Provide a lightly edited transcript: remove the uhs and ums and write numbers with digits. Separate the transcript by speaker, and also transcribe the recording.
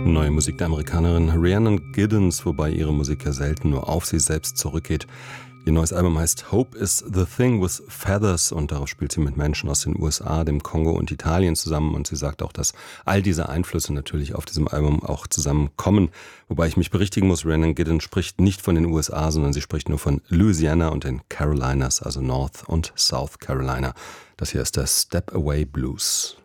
Speaker 1: Neue Musik der Amerikanerin Rhiannon Giddens, wobei ihre Musik ja selten nur auf sie selbst zurückgeht. Ihr neues Album heißt Hope is the Thing with Feathers und darauf spielt sie mit Menschen aus den USA, dem Kongo und Italien zusammen und sie sagt auch, dass all diese Einflüsse natürlich auf diesem Album auch zusammenkommen. Wobei ich mich berichtigen muss, Rhiannon Giddens spricht nicht von den USA, sondern sie spricht nur von Louisiana und den Carolinas, also North und South Carolina. Das hier ist der Step Away Blues.